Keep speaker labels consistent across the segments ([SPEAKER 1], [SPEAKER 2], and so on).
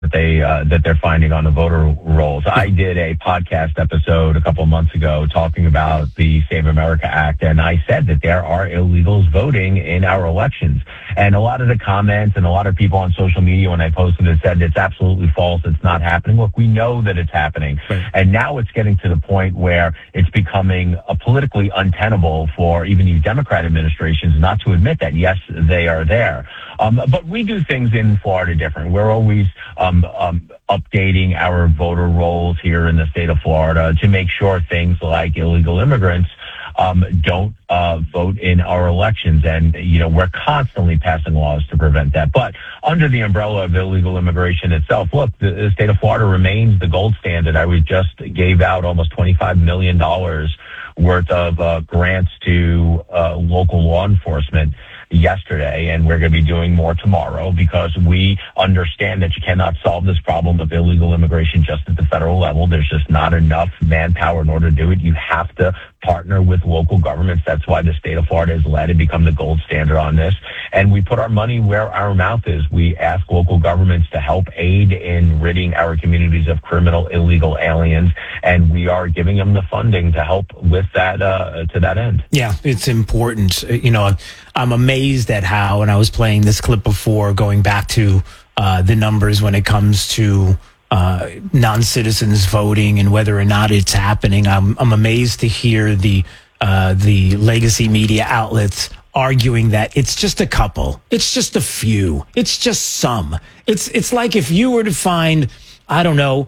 [SPEAKER 1] that they're finding on the voter rolls. I did a podcast episode a couple of months ago talking about the Save America Act, and I said that there are illegals voting in our elections. And a lot of the comments and a lot of people on social media when I posted it said it's absolutely false, it's not happening. Look, we know that it's happening. Right. And now it's getting to the point where it's becoming politically untenable for even these Democrat administrations not to admit that, yes, they are there. But we do things in Florida different. We're always updating our voter rolls here in the state of Florida to make sure things like illegal immigrants don't vote in our elections. And, we're constantly passing laws to prevent that. But under the umbrella of illegal immigration itself, look, the state of Florida remains the gold standard. I just gave out almost $25 million worth of grants to local law enforcement yesterday, and we're going to be doing more tomorrow because we understand that you cannot solve this problem of illegal immigration just at the federal level. There's just not enough manpower in order to do it. You have to partner with local governments. That's why the state of Florida has led and become the gold standard on this. And we put our money where our mouth is. We ask local governments to help aid in ridding our communities of criminal illegal aliens, and we are giving them the funding to help with that to that end.
[SPEAKER 2] Yeah, it's important. I'm amazed at how, and I was playing this clip before, going back to the numbers when it comes to non-citizens voting and whether or not it's happening. I'm amazed to hear the legacy media outlets arguing that it's just a couple, it's just a few, it's just some. It's like if you were to find, I don't know,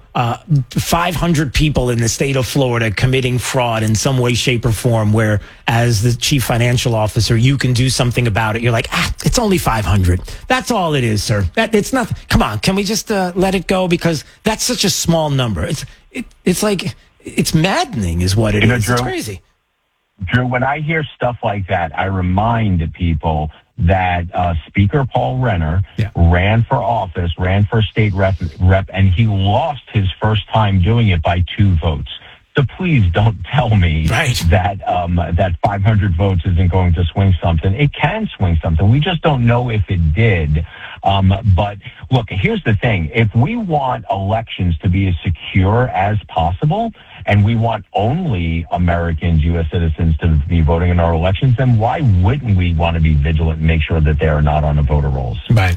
[SPEAKER 2] 500 people in the state of Florida committing fraud in some way, shape, or form, where as the chief financial officer, you can do something about it. You're like, it's only 500. That's all it is, sir. It's nothing. Come on, can we just let it go? Because that's such a small number. It's like, it's maddening is what it is.
[SPEAKER 1] Drew,
[SPEAKER 2] it's crazy.
[SPEAKER 1] Drew, when I hear stuff like that, I remind people that Speaker Paul Renner ran for office, ran for state rep, and he lost his first time doing it by 2 votes. So please don't tell me that 500 votes isn't going to swing something. It can swing something. We just don't know if it did. But look, here's the thing. If we want elections to be as secure as possible, and we want only Americans, U.S. citizens, to be voting in our elections, then why wouldn't we want to be vigilant and make sure that they are not on the voter rolls?
[SPEAKER 2] Right.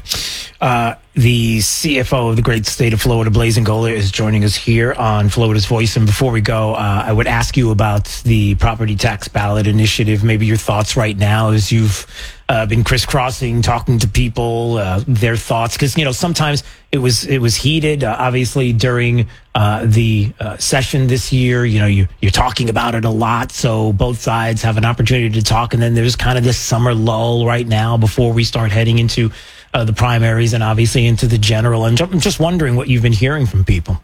[SPEAKER 2] The CFO of the great state of Florida, Blaise Angola, is joining us here on Florida's Voice. And before we go, I would ask you about the property tax ballot initiative. Maybe your thoughts right now as you've been crisscrossing, talking to people, their thoughts. Because, sometimes it was heated, obviously, during the session this year. You're talking about it a lot. So both sides have an opportunity to talk. And then there's kind of this summer lull right now before we start heading into the primaries and obviously into the general. And I'm just wondering what you've been hearing from people.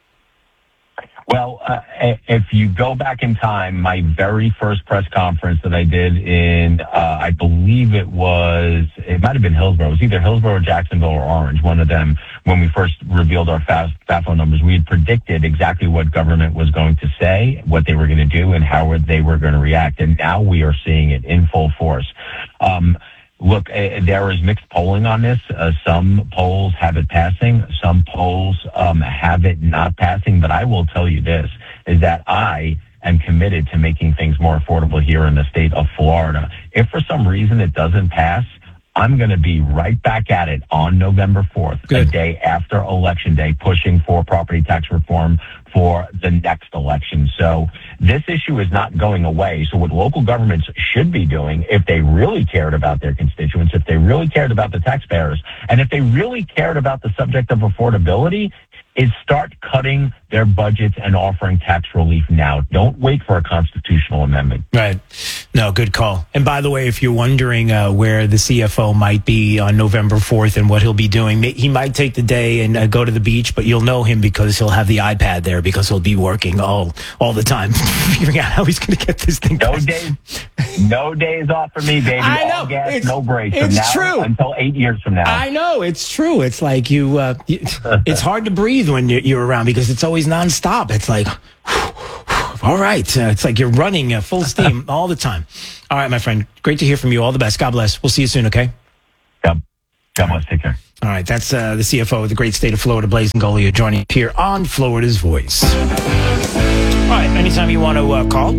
[SPEAKER 1] Well, if you go back in time, my very first press conference that I did in, I believe it might have been Hillsborough. It was either Hillsborough, Jacksonville, or Orange, one of them. When we first revealed our FAFO numbers, we had predicted exactly what government was going to say, what they were going to do, and how they were going to react. And now we are seeing it in full force. Look, there is mixed polling on this. Some polls have it passing. Some polls have it not passing. But I will tell you this, is that I am committed to making things more affordable here in the state of Florida. If for some reason it doesn't pass, I'm going to be right back at it on November 4th, the day after Election Day, pushing for property tax reform for the next election. So this issue is not going away. So what local governments should be doing, if they really cared about their constituents, if they really cared about the taxpayers, and if they really cared about the subject of affordability, is start cutting their budgets and offering tax relief now. Don't wait for a constitutional amendment.
[SPEAKER 2] Right. No, good call. And by the way, if you're wondering where the CFO might be on November 4th and what he'll be doing, he might take the day and go to the beach, but you'll know him because he'll have the iPad there because he'll be working all the time, figuring out how he's going to get this thing passed.
[SPEAKER 1] No days off for me, baby.
[SPEAKER 2] I know.
[SPEAKER 1] All gas, no breaks. From now
[SPEAKER 2] true.
[SPEAKER 1] Until 8 years from now.
[SPEAKER 2] I know. It's true. It's like it's hard to breathe when you're around because it's always nonstop. It's like, all right. It's like you're running full steam all the time. All right, my friend. Great to hear from you. All the best. God bless. We'll see you soon, okay?
[SPEAKER 1] God bless. Take care.
[SPEAKER 2] All right, that's the CFO of the great state of Florida, Blaise Ingoglia, joining us here on Florida's Voice. All right, anytime you want to call,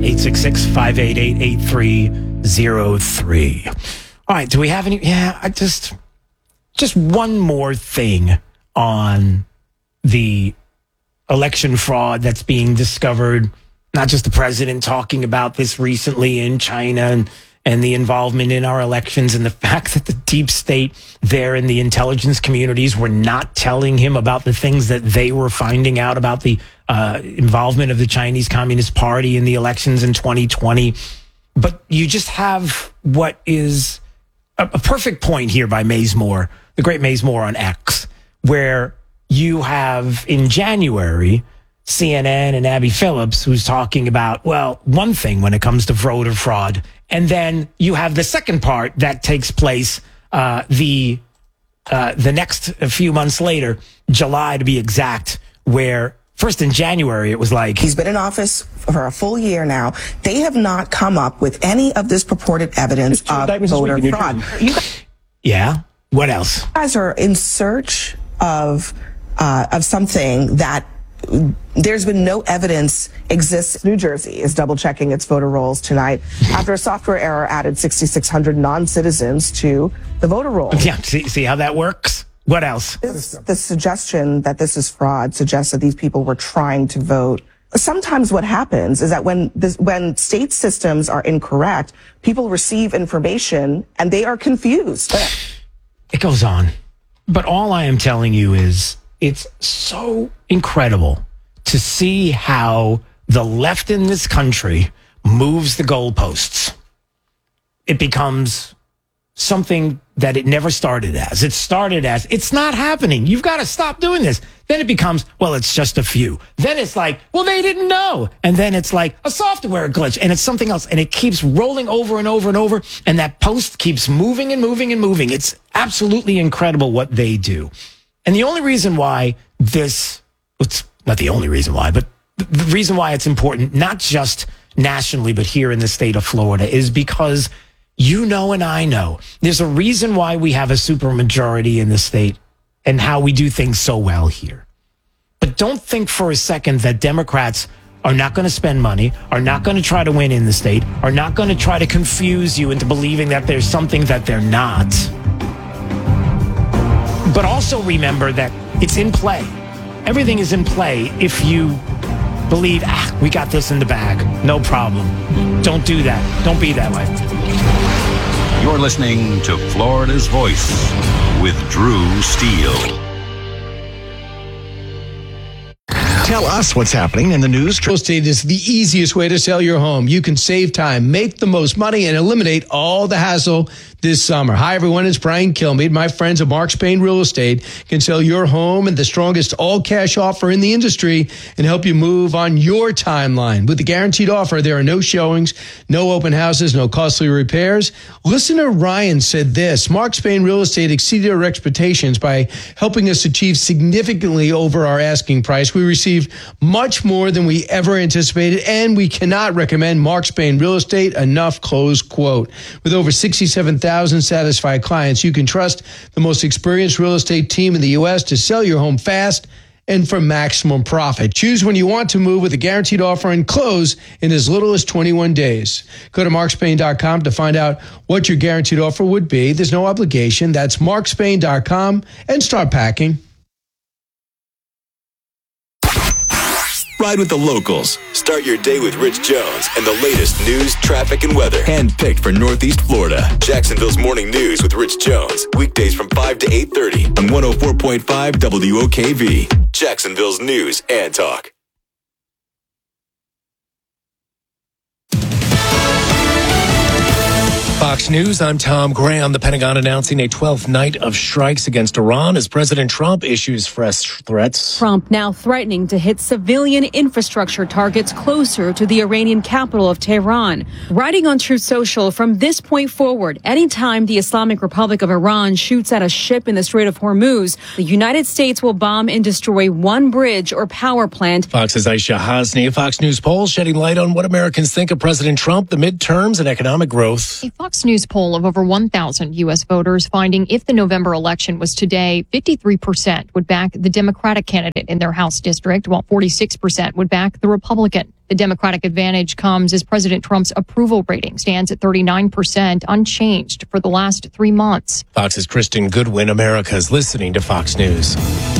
[SPEAKER 2] 866-588-8303. All right, do we have any? Yeah, just one more thing on the election fraud that's being discovered. Not just the president talking about this recently in China and the involvement in our elections, and the fact that the deep state there in the intelligence communities were not telling him about the things that they were finding out about the involvement of the Chinese Communist Party in the elections in 2020. But you just have what is a perfect point here by Mazemore, the great Mazemore on X, where you have in January CNN and Abby Phillips, who's talking about, well, one thing when it comes to voter fraud. And then you have the second part that takes place the next few months later, July to be exact, where first in January it was like...
[SPEAKER 3] He's been in office for a full year now. They have not come up with any of this purported evidence of voter fraud.
[SPEAKER 2] Yeah? What else?
[SPEAKER 3] You guys are in search of something that there's been no evidence exists. New Jersey is double checking its voter rolls tonight after a software error added 6,600 non-citizens to the voter rolls.
[SPEAKER 2] Yeah, see how that works? What else?
[SPEAKER 3] The suggestion that this is fraud suggests that these people were trying to vote. Sometimes what happens is that when state systems are incorrect, people receive information and they are confused.
[SPEAKER 2] It goes on. But all I am telling you is it's so incredible to see how the left in this country moves the goalposts. It becomes something that it never started as. It started as, it's not happening. You've got to stop doing this. Then it becomes, well, it's just a few. Then it's like, well, they didn't know. And then it's like a software glitch and it's something else. And it keeps rolling over and over and over. And that post keeps moving and moving and moving. It's absolutely incredible what they do. And the only reason why it's not the only reason why, but the reason why it's important, not just nationally, but here in the state of Florida, is because you know and I know there's a reason why we have a supermajority in the state and how we do things so well here. But don't think for a second that Democrats are not going to spend money, are not going to try to win in the state, are not going to try to confuse you into believing that there's something that they're not. But also remember that it's in play. Everything is in play if you believe, we got this in the bag. No problem. Don't do that. Don't be that way.
[SPEAKER 4] You're listening to Florida's Voice with Drew Steele.
[SPEAKER 5] Tell us what's happening in the news.
[SPEAKER 6] Real estate is the easiest way to sell your home. You can save time, make the most money, and eliminate all the hassle this summer. Hi, everyone. It's Brian Kilmeade. My friends at Mark Spain Real Estate can sell your home at the strongest all-cash offer in the industry and help you move on your timeline. With the guaranteed offer, there are no showings, no open houses, no costly repairs. Listener Ryan said this: Mark Spain Real Estate exceeded our expectations by helping us achieve significantly over our asking price. We received much more than we ever anticipated, and we cannot recommend Mark Spain Real Estate enough, close quote. With over 67,000 satisfied clients, you can trust the most experienced real estate team in the U.S. to sell your home fast and for maximum profit. Choose when you want to move with a guaranteed offer and close in as little as 21 days. Go to markspain.com to find out what your guaranteed offer would be. There's no obligation. That's markspain.com and start packing.
[SPEAKER 7] Ride with the locals. Start your day with Rich Jones and the latest news, traffic, and weather. Handpicked for Northeast Florida. Jacksonville's Morning News with Rich Jones. Weekdays from 5 to 8:30 on 104.5 WOKV. Jacksonville's News and Talk.
[SPEAKER 8] Fox News, I'm Tom Graham. The Pentagon announcing a 12th night of strikes against Iran as President Trump issues fresh threats.
[SPEAKER 9] Trump now threatening to hit civilian infrastructure targets closer to the Iranian capital of Tehran. Writing on Truth Social, from this point forward, anytime the Islamic Republic of Iran shoots at a ship in the Strait of Hormuz, the United States will bomb and destroy one bridge or power plant.
[SPEAKER 8] Fox's Aisha Hasni. A Fox News poll shedding light on what Americans think of President Trump, the midterms, and economic growth.
[SPEAKER 9] Fox News poll of over 1,000 U.S. voters finding if the November election was today, 53% would back the Democratic candidate in their House district, while 46% would back the Republican. The Democratic advantage comes as President Trump's approval rating stands at 39%, unchanged for the last 3 months.
[SPEAKER 8] Fox's Kristen Goodwin, America's listening to Fox News.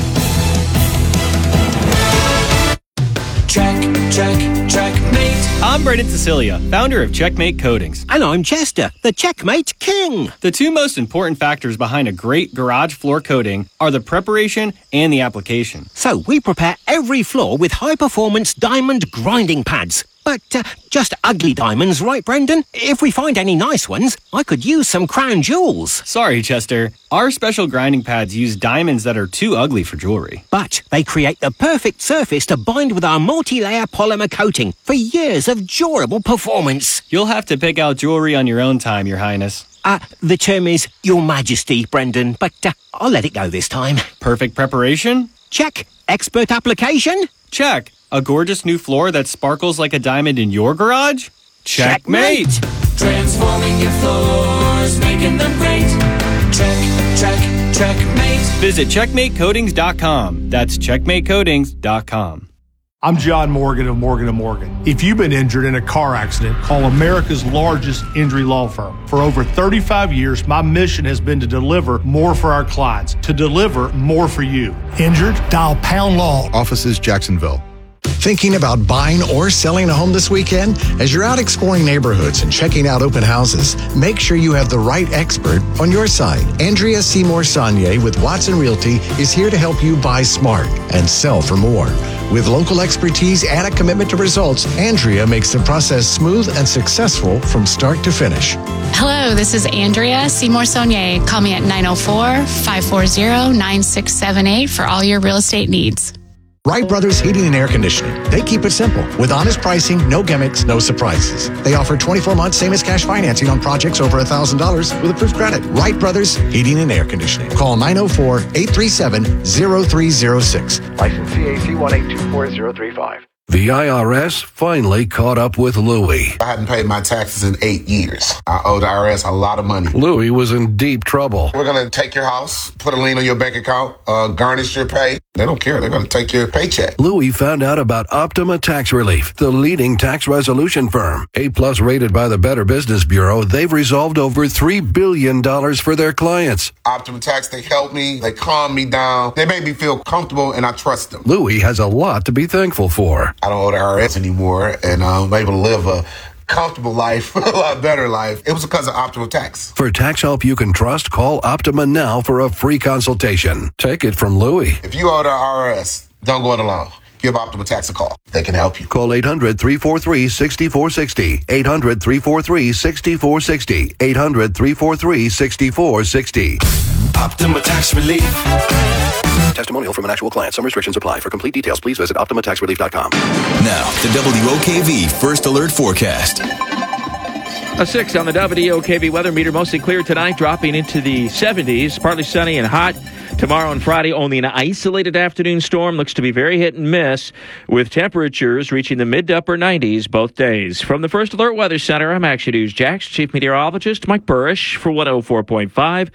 [SPEAKER 10] Checkmate. I'm Brendan Cecilia, founder of Checkmate Coatings.
[SPEAKER 11] And I'm Chester, the Checkmate King.
[SPEAKER 10] The two most important factors behind a great garage floor coating are the preparation and the application.
[SPEAKER 11] So we prepare every floor with high-performance diamond grinding pads. But just ugly diamonds, right, Brendan? If we find any nice ones, I could use some crown jewels.
[SPEAKER 10] Sorry, Chester. Our special grinding pads use diamonds that are too ugly for jewelry.
[SPEAKER 11] But they create the perfect surface to bind with our multi-layer polymer coating for years of durable performance.
[SPEAKER 10] You'll have to pick out jewelry on your own time, Your Highness.
[SPEAKER 11] The term is Your Majesty, Brendan, but I'll let it go this time.
[SPEAKER 10] Perfect preparation?
[SPEAKER 11] Check. Expert application?
[SPEAKER 10] Check. A gorgeous new floor that sparkles like a diamond in your garage? Checkmate!
[SPEAKER 12] Transforming your floors, making them great. Checkmate.
[SPEAKER 10] Visit checkmatecoatings.com. That's checkmatecoatings.com.
[SPEAKER 13] I'm John Morgan of Morgan & Morgan. If you've been injured in a car accident, call America's largest injury law firm. For over 35 years, my mission has been to deliver more for our clients, to deliver more for you. Injured? Dial Pound Law.
[SPEAKER 5] Offices Jacksonville. Thinking about buying or selling a home this weekend? As you're out exploring neighborhoods and checking out open houses, make sure you have the right expert on your side. Andrea Seymour Saunier with Watson Realty is here to help you buy smart and sell for more. With local expertise and a commitment to results, Andrea makes the process smooth and successful from start to finish.
[SPEAKER 14] Hello, this is Andrea Seymour Saunier. Call me at 904-540-9678 for all your real estate needs.
[SPEAKER 5] Wright Brothers Heating and Air Conditioning. They keep it simple. With honest pricing, no gimmicks, no surprises. They offer 24-month same-as-cash financing on projects over $1,000 with approved credit. Wright Brothers Heating and Air Conditioning. Call 904-837-0306. License CAC 1824035.
[SPEAKER 15] The IRS finally caught up with Louie.
[SPEAKER 16] I hadn't paid my taxes in 8 years. I owe the IRS a lot of money.
[SPEAKER 15] Louie was in deep trouble.
[SPEAKER 16] We're going to take your house, put a lien on your bank account, garnish your pay. They don't care. They're going to take your paycheck.
[SPEAKER 15] Louie found out about Optima Tax Relief, the leading tax resolution firm. A-plus rated by the Better Business Bureau, they've resolved over $3 billion for their clients.
[SPEAKER 16] Optima Tax, they help me. They calm me down. They make me feel comfortable, and I trust them.
[SPEAKER 15] Louie has a lot to be thankful for.
[SPEAKER 16] I don't owe the IRS anymore, and I'm able to live a comfortable life, a lot better life. It was because of Optima Tax.
[SPEAKER 15] For tax help you can trust, call Optima now for a free consultation. Take it from Louie.
[SPEAKER 16] If you owe the IRS, don't go it alone. Give Optima Tax a call. They can help you.
[SPEAKER 15] Call 800-343-6460. 800-343-6460. 800-343-6460.
[SPEAKER 12] Optima Tax Relief.
[SPEAKER 15] Testimonial from an actual client. Some restrictions apply. For complete details, please visit OptimaTaxRelief.com.
[SPEAKER 7] Now, the WOKV First Alert Forecast.
[SPEAKER 17] A 6 on the WOKV weather meter. Mostly clear tonight, dropping into the 70s. Partly sunny and hot. Tomorrow and Friday, only an isolated afternoon storm. Looks to be very hit and miss, with temperatures reaching the mid to upper 90s both days. From the First Alert Weather Center, I'm Action News Jax Chief Meteorologist Mike Burrish for 104.5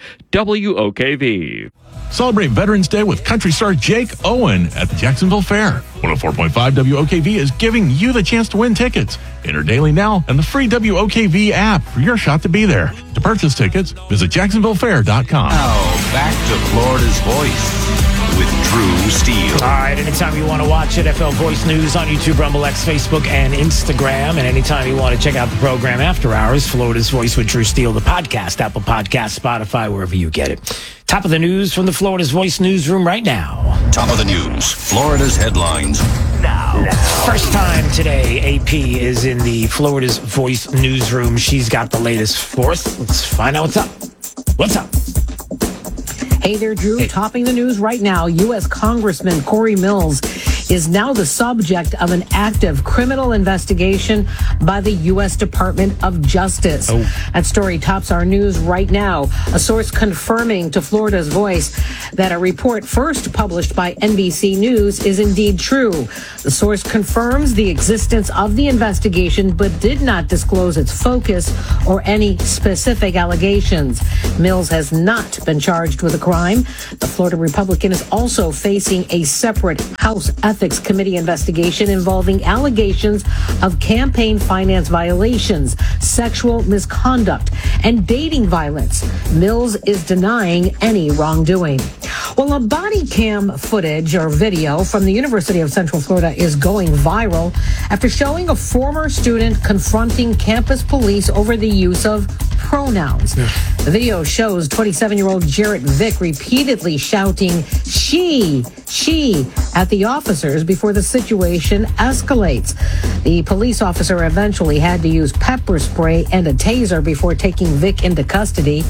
[SPEAKER 17] WOKV.
[SPEAKER 18] Celebrate Veterans Day with country star Jake Owen at the Jacksonville Fair. 104.5 WOKV is giving you the chance to win tickets. Enter daily now and the free WOKV app for your shot to be there. To purchase tickets, visit JacksonvilleFair.com.
[SPEAKER 4] Now, back to Florida's Voice with Drew Steele.
[SPEAKER 2] All right, anytime you want to watch NFL Voice News on YouTube, Rumble, X, Facebook, and Instagram, and anytime you want to check out the program after hours, Florida's Voice with Drew Steele, the podcast, Apple Podcasts, Spotify, wherever you get it. Top of the news from the Florida's Voice newsroom right now.
[SPEAKER 4] Top of the news, Florida's headlines now.
[SPEAKER 2] First time today, AP is in the Florida's Voice newsroom. She's got the latest for us. Let's find out what's up. What's up?
[SPEAKER 19] Hey there, Drew. Hey. Topping the news right now, U.S. Congressman Corey Mills. is now the subject of an active criminal investigation by the U.S. Department of Justice. That story tops our news right now. A source confirming to Florida's Voice that a report first published by NBC News is indeed true. The source confirms the existence of the investigation, but did not disclose its focus or any specific allegations. Mills has not been charged with a crime. The Florida Republican is also facing a separate House Ethics Committee investigation involving allegations of campaign finance violations, sexual misconduct, and dating violence. Mills is denying any wrongdoing. Well, a body cam footage or video from the University of Central Florida is going viral after showing a former student confronting campus police over the use of pronouns. The video shows 27-year-old Jarrett Vick repeatedly shouting she at the officers before the situation escalates. The police officer eventually had to use pepper spray and a taser before taking Vick into custody.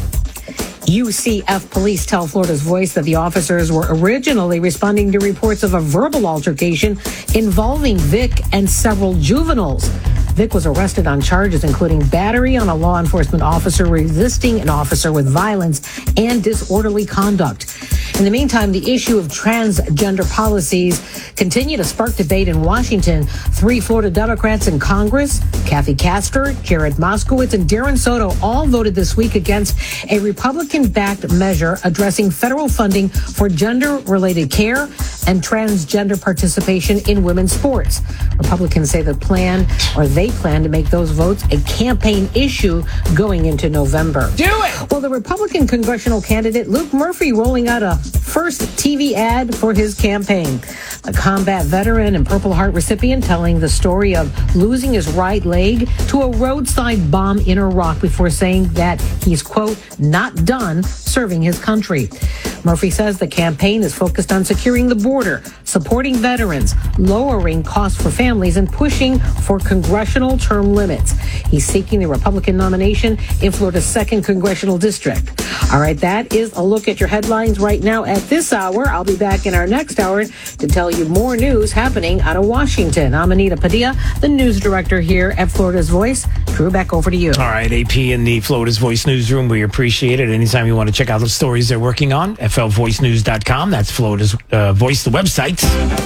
[SPEAKER 19] UCF police tell Florida's Voice that the officers were originally responding to reports of a verbal altercation involving Vick and several juveniles. Vick was arrested on charges including battery on a law enforcement officer, resisting an officer with violence, and disorderly conduct. In the meantime, the issue of transgender policies continue to spark debate in Washington. 3 Florida Democrats in Congress, Kathy Castor, Jared Moskowitz, and Darren Soto, all voted this week against a Republican-backed measure addressing federal funding for gender-related care and transgender participation in women's sports. Republicans say they plan to make those votes a campaign issue going into November.
[SPEAKER 2] Do it!
[SPEAKER 19] Well, the Republican congressional candidate Luke Murphy rolling out a first TV ad for his campaign. A combat veteran and Purple Heart recipient telling the story of losing his right leg to a roadside bomb in Iraq before saying that he's, quote, not done serving his country. Murphy says the campaign is focused on securing the border, supporting veterans, lowering costs for families, and pushing for congressional term limits. He's seeking the Republican nomination in Florida's 2nd Congressional District. All right, that is a look at your headlines right now at this hour. I'll be back in our next hour to tell you more news happening out of Washington. I'm Anita Padilla, the news director here at Florida's Voice. Drew, back over to you.
[SPEAKER 2] All right, AP in the Florida's Voice newsroom. We appreciate it. Anytime you want to check out the stories they're working on, flvoicenews.com. That's Florida's Voice, the website.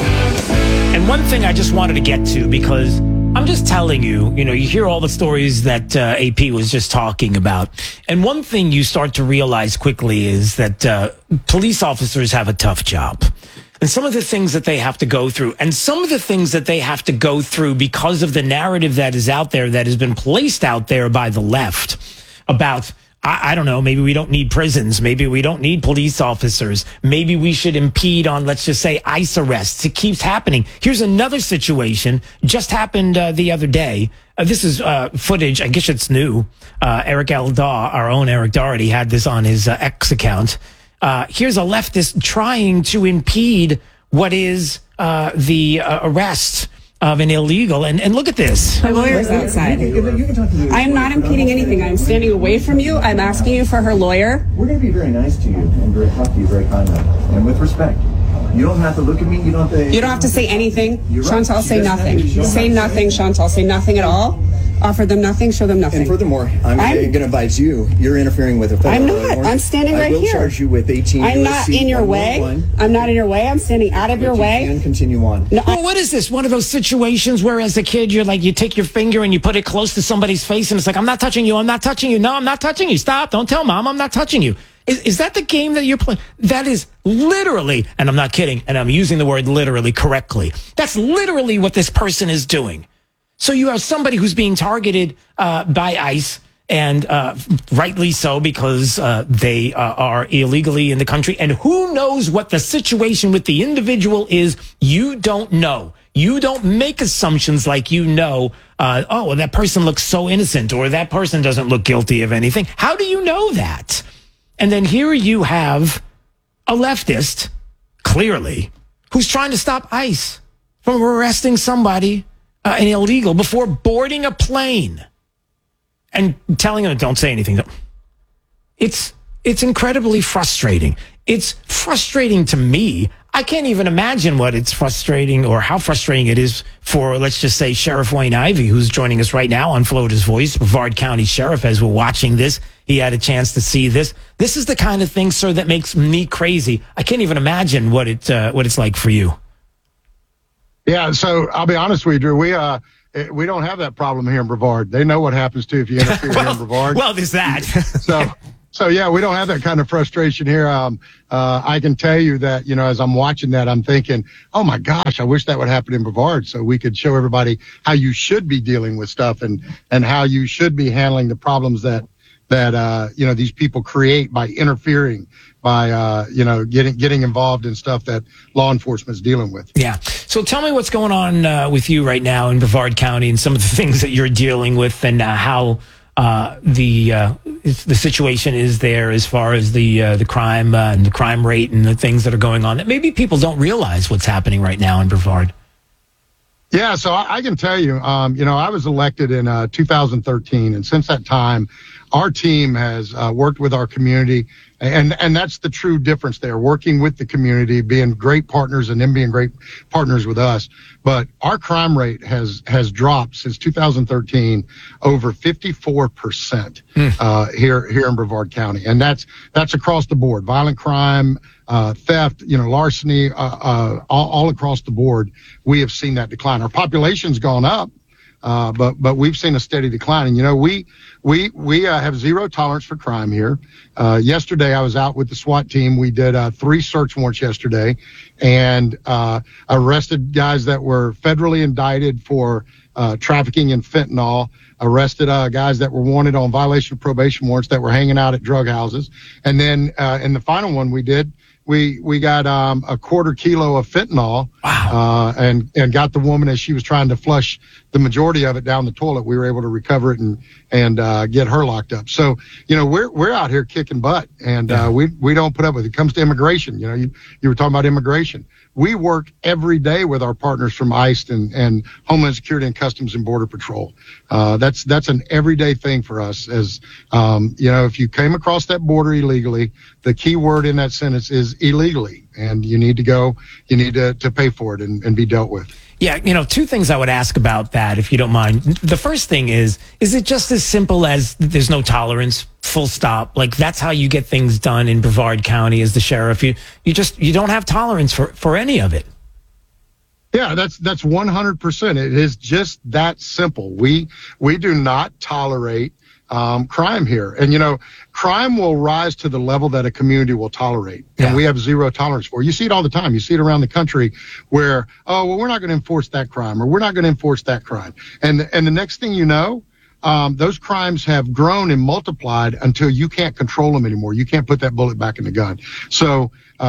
[SPEAKER 2] And one thing I just wanted to get to, because I'm just telling you, you hear all the stories that AP was just talking about. And one thing you start to realize quickly is that police officers have a tough job. And some of the things that they have to go through, and some of the things that they have to go through because of the narrative that is out there, that has been placed out there by the left about, I don't know, maybe we don't need prisons. Maybe we don't need police officers. Maybe we should impede on, let's just say, ICE arrests. It keeps happening. Here's another situation just happened the other day. This is footage. I guess it's new. Eric Eldaw, our own Eric Doherty, had this on his X account. Here's a leftist trying to impede what is the arrest of an illegal. And look at this.
[SPEAKER 20] My lawyer is outside. I am not impeding anything. I'm standing away from you. I'm asking you for her lawyer.
[SPEAKER 21] We're going to be very nice to you and talk to you very kindly and with respect. You don't have to look at me. You don't have to
[SPEAKER 20] say anything.
[SPEAKER 21] Right.
[SPEAKER 20] Chantal, say nothing. Say nothing, Chantal. Say nothing at all. Offer them nothing, show them nothing.
[SPEAKER 21] And furthermore, I'm going to advise you. You're interfering with a federal
[SPEAKER 20] I'm not.
[SPEAKER 21] warrant.
[SPEAKER 20] I'm standing right here.
[SPEAKER 21] I will charge you with 18
[SPEAKER 20] I'm not in your way. I'm not in your way. I'm standing out of your way.
[SPEAKER 21] And continue on.
[SPEAKER 2] No, what is this? One of those situations where as a kid, you're like, you take your finger and you put it close to somebody's face and it's like, I'm not touching you. I'm not touching you. No, I'm not touching you. Stop. Don't tell mom I'm not touching you. Is that the game that you're playing? That is literally, and I'm not kidding, and I'm using the word literally correctly. That's literally what this person is doing. So you have somebody who's being targeted by ICE, and rightly so, because they are illegally in the country. And who knows what the situation with the individual is? You don't know. You don't make assumptions like oh, well, that person looks so innocent, or that person doesn't look guilty of anything. How do you know that? And then here you have a leftist, clearly, who's trying to stop ICE from arresting somebody, an illegal, before boarding a plane and telling them, don't say anything. It's incredibly frustrating. It's frustrating to me. I can't even imagine what it's frustrating or how frustrating it is for, let's just say, Sheriff Wayne Ivey, who's joining us right now on Florida's Voice, Brevard County Sheriff. As we're watching this, he had a chance to see this. This is the kind of thing, sir, that makes me crazy. I can't even imagine what it's like for you.
[SPEAKER 1] Yeah, so I'll be honest with you, Drew. We don't have that problem here in Brevard. They know what happens to if you interfere here in Brevard.
[SPEAKER 2] Well, there's that.
[SPEAKER 1] So yeah, we don't have that kind of frustration here. I can tell you that, as I'm watching that, I'm thinking, oh my gosh, I wish that would happen in Brevard so we could show everybody how you should be dealing with stuff and how you should be handling the problems that these people create by interfering, by getting involved in stuff that law enforcement is dealing with.
[SPEAKER 2] Yeah. So tell me what's going on with you right now in Brevard County and some of the things that you're dealing with and how the situation is there as far as the crime and the crime rate and the things that are going on that maybe people don't realize what's happening right now in Brevard.
[SPEAKER 1] Yeah, so I can tell you, I was elected in 2013, and since that time, our team has worked with our community, and that's the true difference there, working with the community, being great partners, and them being great partners with us. But our crime rate has dropped since 2013 over 54% here in Brevard County, and that's across the board. Violent crime, theft, larceny, all across the board. We have seen that decline. Our population's gone up. But we've seen a steady decline. And, we have zero tolerance for crime here. Yesterday I was out with the SWAT team. We did 3 search warrants yesterday and arrested guys that were federally indicted for trafficking in fentanyl, arrested guys that were wanted on violation of probation warrants that were hanging out at drug houses. And then in the final one we did, we got a quarter kilo of fentanyl. Wow. And got the woman as she was trying to flush the majority of it down the toilet. We were able to recover it and get her locked up. So, we're out here kicking butt, and we don't put up with it. It comes to immigration. You were talking about immigration. We work every day with our partners from ICE and Homeland Security and Customs and Border Patrol. That's an everyday thing for us. As if you came across that border illegally, the key word in that sentence is illegally, and you need to pay for it and be dealt with.
[SPEAKER 2] Yeah, 2 things I would ask about that, if you don't mind. The first thing is it just as simple as there's no tolerance, full stop? Like, that's how you get things done in Brevard County as the sheriff. You don't have tolerance for any of it.
[SPEAKER 1] Yeah, that's 100%. It is just that simple. We do not tolerate crime here. And, crime will rise to the level that a community will tolerate. Yeah. And we have zero tolerance for it. You see it all the time. You see it around the country where, we're not going to enforce that crime, or we're not going to enforce that crime. And the next thing you know, those crimes have grown and multiplied until you can't control them anymore. You can't put that bullet back in the gun. So,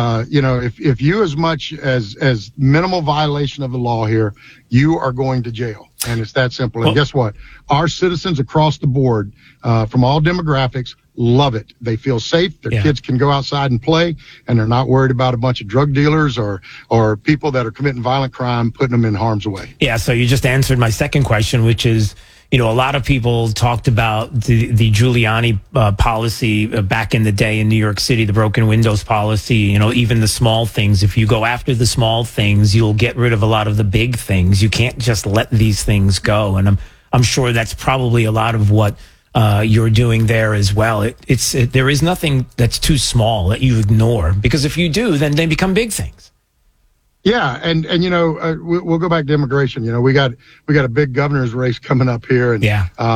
[SPEAKER 1] if you as much as minimal violation of the law here, you are going to jail. And it's that simple. And guess what? Our citizens across the board, from all demographics, love it. They feel safe. Their kids can go outside and play, and they're not worried about a bunch of drug dealers or people that are committing violent crime, putting them in harm's way.
[SPEAKER 2] Yeah, so you just answered my second question, which is, a lot of people talked about the Giuliani policy back in the day in New York City, the broken windows policy, even the small things. If you go after the small things, you'll get rid of a lot of the big things. You can't just let these things go. And I'm sure that's probably a lot of what you're doing there as well. There is nothing that's too small that you ignore, because if you do, then they become big things.
[SPEAKER 1] Yeah, and we'll go back to immigration. We got a big governor's race coming up here, and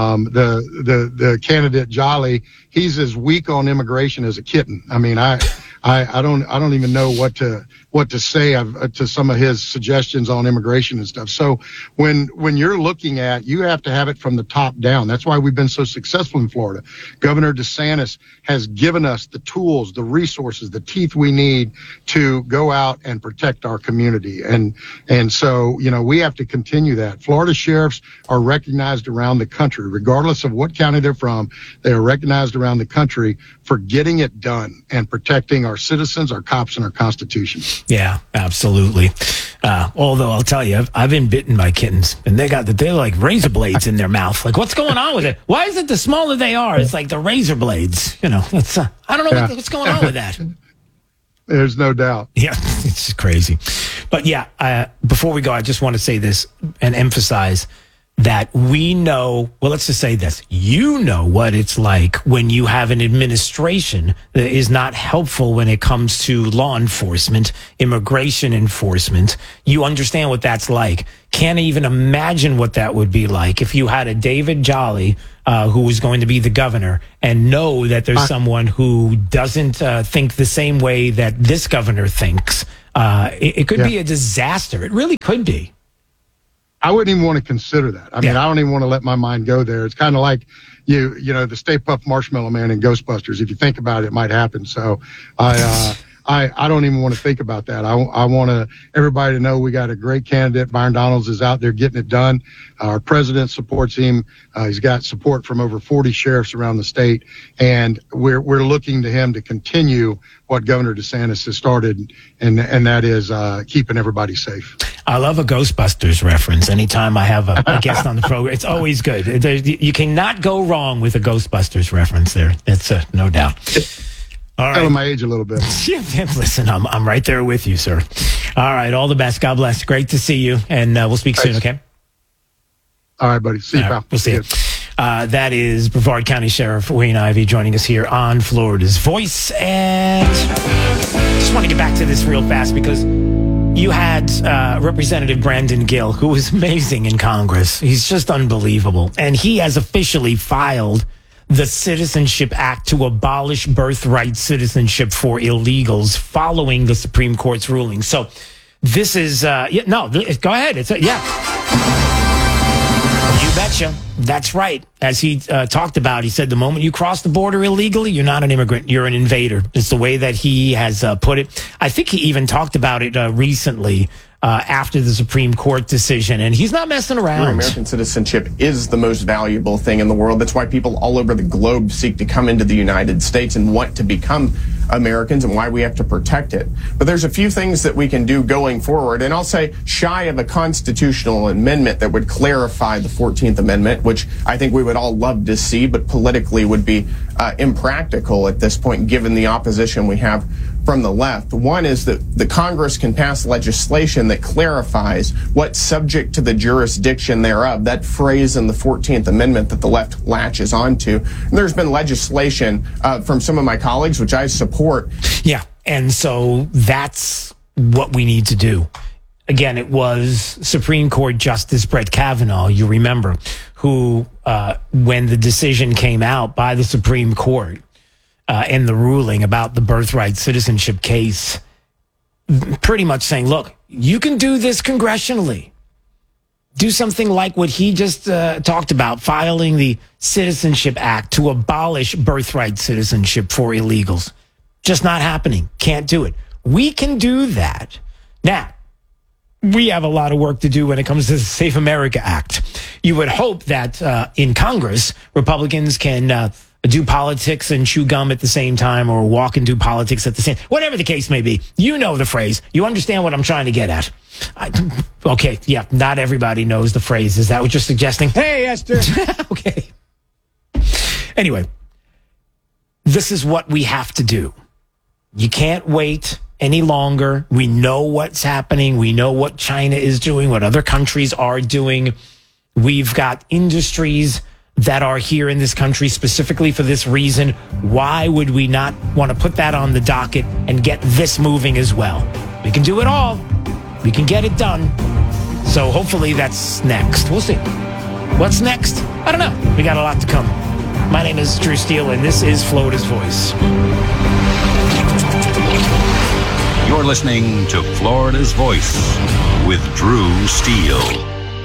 [SPEAKER 1] the candidate Jolly, he's as weak on immigration as a kitten. I mean, I don't even know what to say to some of his suggestions on immigration and stuff. So when you're looking at, you have to have it from the top down. That's why we've been so successful in Florida. Governor DeSantis has given us the tools, the resources, the teeth we need to go out and protect our community. And so, we have to continue that. Florida sheriffs are recognized around the country, regardless of what county they're from. They are recognized around the country for getting it done and protecting our citizens, our cops, and our Constitution.
[SPEAKER 2] Yeah, absolutely. Although I'll tell you, I've been bitten by kittens, and they're like razor blades in their mouth. Like, what's going on with it? Why is it the smaller they are, it's like the razor blades? It's I don't know what's going on with that.
[SPEAKER 1] There's no doubt.
[SPEAKER 2] Yeah, it's crazy. But yeah, before we go, I just want to say this and emphasize that we know, well, let's just say this. You know what it's like when you have an administration that is not helpful when it comes to law enforcement, immigration enforcement. You understand what that's like. Can't even imagine what that would be like if you had a David Jolly who was going to be the governor and know that there's someone who doesn't think the same way that this governor thinks. It could be a disaster. It really could be.
[SPEAKER 1] I wouldn't even want to consider that. I mean, I don't even want to let my mind go there. It's kind of like you know, the Stay Puft Marshmallow Man in Ghostbusters. If you think about it, it might happen. So I don't even want to think about that. I want everybody to know we got a great candidate. Byron Donalds is out there getting it done. Our president supports him. He's got support from over 40 sheriffs around the state, and we're looking to him to continue what Governor DeSantis has started, and that is keeping everybody safe.
[SPEAKER 2] I love a Ghostbusters reference. Anytime I have a guest on the program, it's always good. You cannot go wrong with a Ghostbusters reference there. It's no doubt. All right.
[SPEAKER 1] Telling my age a little bit.
[SPEAKER 2] Yeah, listen, I'm right there with you, sir. All right, all the best. God bless. Great to see you, and we'll speak soon, okay?
[SPEAKER 1] All right, buddy. See you, pal.
[SPEAKER 2] We'll see you. That is Brevard County Sheriff Wayne Ivey joining us here on Florida's Voice. And just want to get back to this real fast because you had Representative Brandon Gill, who was amazing in Congress. He's just unbelievable. And he has officially filed the Citizenship Act to abolish birthright citizenship for illegals following the Supreme Court's ruling. So this is, go ahead. You betcha. That's right. As he talked about, he said the moment you cross the border illegally, you're not an immigrant, you're an invader. It's the way that he has put it. I think he even talked about it recently after the Supreme Court decision, and he's not messing around.
[SPEAKER 3] American citizenship is the most valuable thing in the world. That's why people all over the globe seek to come into the United States and want to become Americans, and why we have to protect it. But there's a few things that we can do going forward, and I'll say shy of a constitutional amendment that would clarify the 14th Amendment, which I think we would all love to see, but politically would be impractical at this point, given the opposition we have from the left. One is that the Congress can pass legislation that clarifies what's subject to the jurisdiction thereof, that phrase in the 14th Amendment that the left latches onto. And there's been legislation from some of my colleagues, which I support.
[SPEAKER 2] Yeah, and so that's what we need to do. Again, it was Supreme Court Justice Brett Kavanaugh, you remember, who, when the decision came out by the Supreme Court, and the ruling about the birthright citizenship case, pretty much saying, look, you can do this congressionally. Do something like what he just talked about, filing the Citizenship Act to abolish birthright citizenship for illegals. Just not happening. Can't do it. We can do that. Now, we have a lot of work to do when it comes to the Safe America Act. You would hope that in Congress, Republicans can do politics and chew gum at the same time, or walk and do politics at the same, whatever the case may be. You know the phrase. You understand what I'm trying to get at. Okay, yeah, not everybody knows the phrase. Is that what you're suggesting?
[SPEAKER 6] Hey, Esther.
[SPEAKER 2] Okay. Anyway, this is what we have to do. You can't wait any longer. We know what's happening. We know what China is doing, what other countries are doing. We've got industries that are here in this country specifically for this reason. Why would we not want to put that on the docket and get this moving as well? We can do it all. We can get it done. So hopefully that's next. We'll see. What's next? I don't know. We got a lot to come. My name is Drew Steele, and this is Florida's Voice.
[SPEAKER 4] You're listening to Florida's Voice with Drew Steele.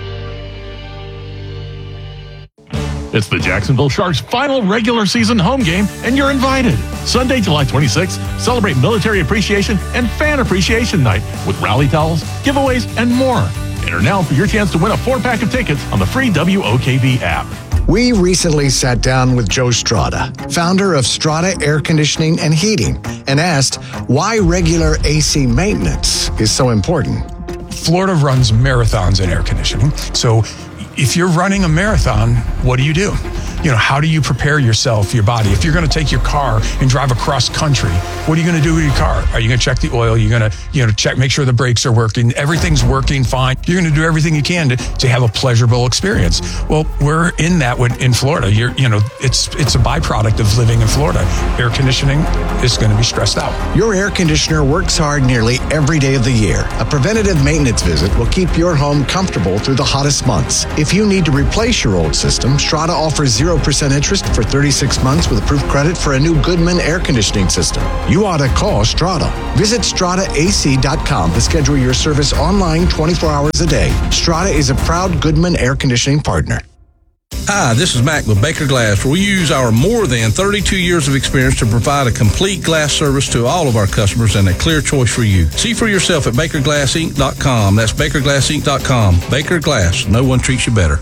[SPEAKER 18] It's the Jacksonville Sharks' final regular season home game, and you're invited. Sunday, July 26th, celebrate Military Appreciation and Fan Appreciation Night with rally towels, giveaways, and more. Enter now for your chance to win a 4-pack of tickets on the free WOKV app.
[SPEAKER 5] We recently sat down with Joe Strada, founder of Strada Air Conditioning and Heating, and asked why regular AC maintenance is so important.
[SPEAKER 22] Florida runs marathons in air conditioning, so if you're running a marathon, what do?
[SPEAKER 9] how do you prepare yourself, your body? If you're going to take your car and drive across country, what are you going to do with your car? Are you going to check the oil? You're going to, check, make sure the brakes are working. Everything's working fine. You're going to do everything you can to have a pleasurable experience. Well, we're in that in Florida. It's a byproduct of living in Florida. Air conditioning is going to be stressed out.
[SPEAKER 5] Your air conditioner works hard nearly every day of the year. A preventative maintenance visit will keep your home comfortable through the hottest months. If you need to replace your old system, Strata offers 0% interest for 36 months with approved credit for a new Goodman air conditioning system. You ought to call Strata. Visit StrataAC.com to schedule your service online 24 hours a day. Strata is a proud Goodman air conditioning partner.
[SPEAKER 22] Hi, this is Mac with Baker Glass, where we use our more than 32 years of experience to provide a complete glass service to all of our customers and a clear choice for you. See for yourself at BakerGlassInc.com. That's BakerGlassInc.com. Baker Glass. No one treats you better.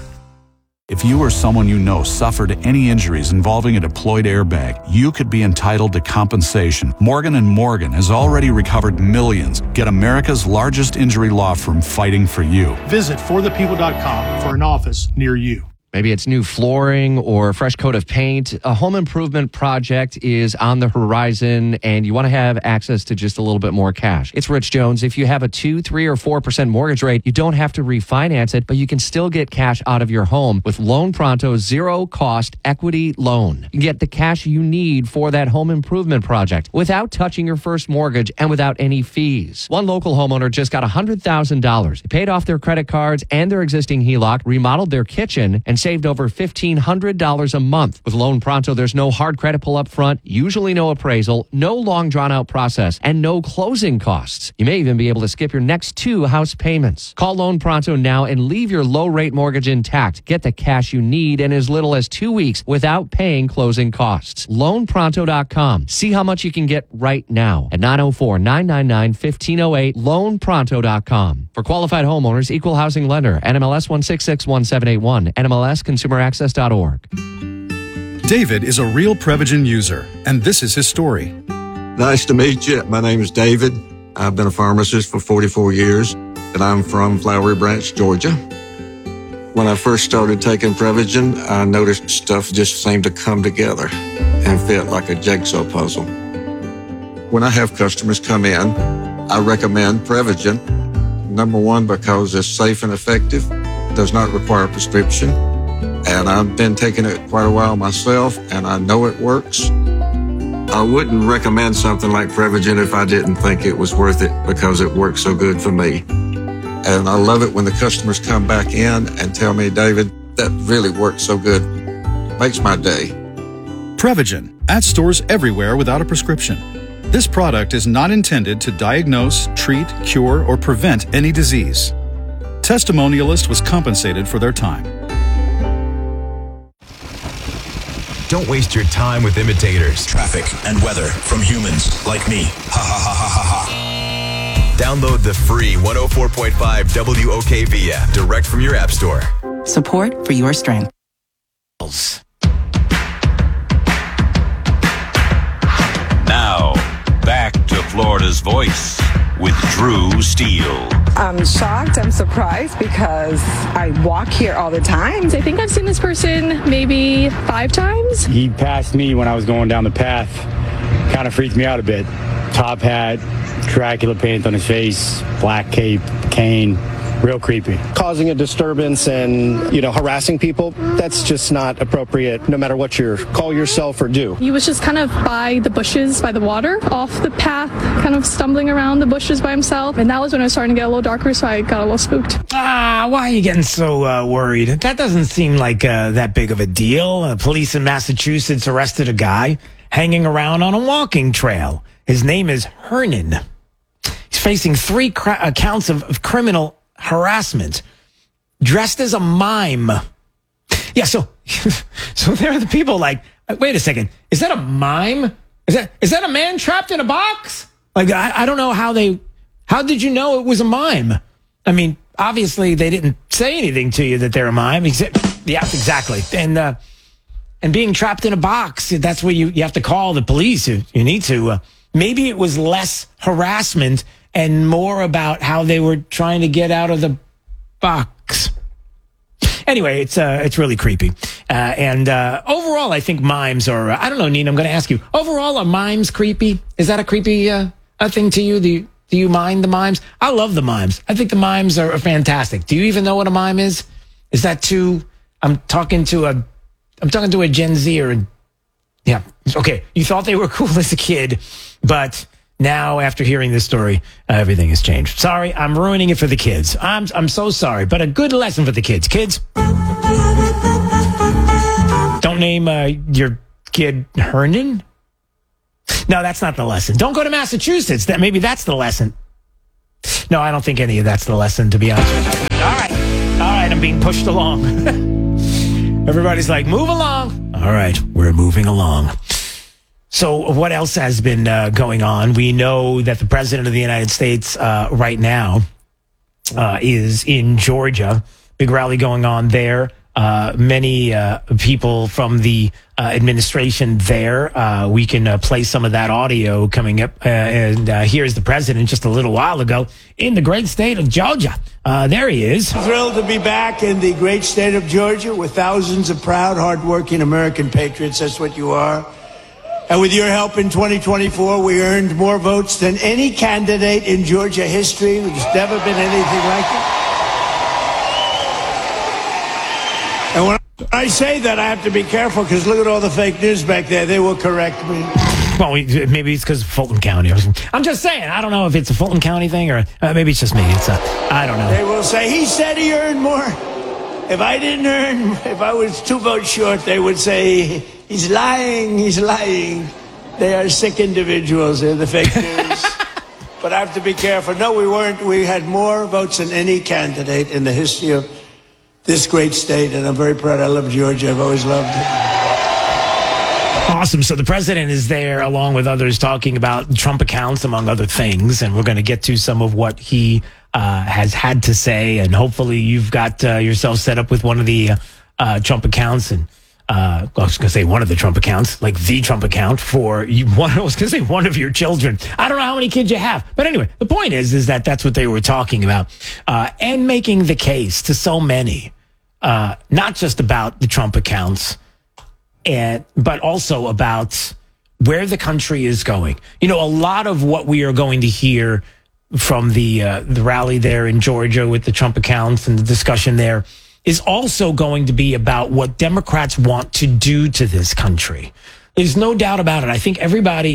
[SPEAKER 23] If you or someone you know suffered any injuries involving a deployed airbag, you could be entitled to compensation. Morgan & Morgan has already recovered millions. Get America's largest injury law firm fighting for you.
[SPEAKER 13] Visit forthepeople.com for an office near you.
[SPEAKER 24] Maybe it's new flooring or a fresh coat of paint. A home improvement project is on the horizon, and you want to have access to just a little bit more cash. It's Rich Jones. If you have a 2%, 3%, or 4% mortgage rate, you don't have to refinance it, but you can still get cash out of your home with Loan Pronto's zero-cost equity loan. You get the cash you need for that home improvement project without touching your first mortgage and without any fees. One local homeowner just got $100,000. They paid off their credit cards and their existing HELOC, remodeled their kitchen, and saved over $1,500 a month. With Loan Pronto, there's no hard credit pull up front, usually no appraisal, no long drawn-out process, and no closing costs. You may even be able to skip your next 2 house payments. Call Loan Pronto now and leave your low-rate mortgage intact. Get the cash you need in as little as 2 weeks without paying closing costs. LoanPronto.com. See how much you can get right now at 904-999-1508. LoanPronto.com. For qualified homeowners, equal housing lender, NMLS 1661781, NMLSconsumeraccess.org.
[SPEAKER 25] David is a real Prevagen user, and this is his story.
[SPEAKER 26] Nice to meet you. My name is David. I've been a pharmacist for 44 years, and I'm from Flowery Branch, Georgia. When I first started taking Prevagen, I noticed stuff just seemed to come together and fit like a jigsaw puzzle. When I have customers come in, I recommend Prevagen. Number one, because it's safe and effective, does not require a prescription, and I've been taking it quite a while myself, and I know it works. I wouldn't recommend something like Prevagen if I didn't think it was worth it, because it works so good for me. And I love it when the customers come back in and tell me, David, that really works so good. Makes my day.
[SPEAKER 25] Prevagen, at stores everywhere without a prescription. This product is not intended to diagnose, treat, cure, or prevent any disease. Testimonialist was compensated for their time.
[SPEAKER 7] Don't waste your time with imitators. Traffic and weather from humans like me. Ha ha ha ha ha ha. Download the free 104.5 WOKV app direct from your app store.
[SPEAKER 27] Support for your strength.
[SPEAKER 4] Now, back to Florida's Voice with Drew Steele.
[SPEAKER 28] I'm shocked. I'm surprised because I walk here all the time.
[SPEAKER 14] I think I've seen this person maybe 5 times.
[SPEAKER 29] He passed me when I was going down the path. Kind of freaked me out a bit. Top hat, Dracula paint on his face, black cape, cane. Real creepy.
[SPEAKER 30] Causing a disturbance and, harassing people, that's just not appropriate no matter what you call yourself or do.
[SPEAKER 14] He was just kind of by the bushes, by the water, off the path, kind of stumbling around the bushes by himself. And that was when it was starting to get a little darker, so I got a little spooked.
[SPEAKER 2] Why are you getting so worried? That doesn't seem like that big of a deal. Police in Massachusetts arrested a guy hanging around on a walking trail. His name is Hernan. He's facing 3 counts of criminal harassment, dressed as a mime. Yeah, so there are the people like, wait a second, is that a mime? Is that a man trapped in a box? Like, I don't know how did you know it was a mime? I mean, obviously they didn't say anything to you that they're a mime. Yeah, exactly. And being trapped in a box, that's where you have to call the police. You need to. Maybe it was less harassment and more about how they were trying to get out of the box. Anyway, it's really creepy. And overall, I think mimes are, I don't know, Nina, I'm going to ask you, overall, are mimes creepy? Is that a creepy a thing to you? Do you mind the mimes? I love the mimes. I think the mimes are fantastic. Do you even know what a mime is? Is that too, I'm talking to a Gen Z or yeah. Okay. You thought they were cool as a kid, but now after hearing this story, everything has changed. Sorry, I'm ruining it for the kids. I'm so sorry, but a good lesson for the kids. Kids, don't name your kid Hernan. No, that's not the lesson. Don't go to Massachusetts. Maybe that's the lesson. No, I don't think any of that's the lesson, to be honest with you. All right, I'm being pushed along. Everybody's like, move along. All right, we're moving along. So what else has been going on? We know that the president of the United States right now is in Georgia. Big rally going on there. Many people from the administration there. We can play some of that audio coming up. And here's the president just a little while ago in the great state of Georgia. There he is.
[SPEAKER 8] Thrilled to be back in the great state of Georgia with thousands of proud, hardworking American patriots. That's what you are. And with your help in 2024, we earned more votes than any candidate in Georgia history. There's never been anything like it. And when I say that, I have to be careful because look at all the fake news back there. They will correct me.
[SPEAKER 2] Well, maybe it's because of Fulton County. I'm just saying. I don't know if it's a Fulton County thing or maybe it's just me. I don't know.
[SPEAKER 8] They will say, he said he earned more. If I didn't earn, if I was 2 votes short, they would say, he's lying, he's lying. They are sick individuals. They're the fake news. But I have to be careful. No, we weren't. We had more votes than any candidate in the history of this great state, and I'm very proud. I love Georgia. I've always loved it.
[SPEAKER 2] Awesome. So the president is there along with others talking about Trump accounts, among other things, and we're going to get to some of what he has had to say, and hopefully you've got yourself set up with one of the Trump accounts, and I was going to say one of the Trump accounts, like the Trump account for you. I was going to say one of your children. I don't know how many kids you have, but anyway, the point is that that's what they were talking about, and making the case to so many, not just about the Trump accounts, but also about where the country is going. You know, a lot of what we are going to hear from the rally there in Georgia with the Trump accounts and the discussion there is also going to be about what Democrats want to do to this country. There's no doubt about it. I think everybody,